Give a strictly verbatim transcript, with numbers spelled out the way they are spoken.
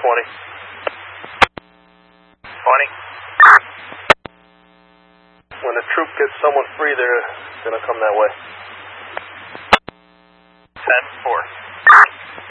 twenty. twenty. When the troop gets someone free, they're going to come that way. ten four.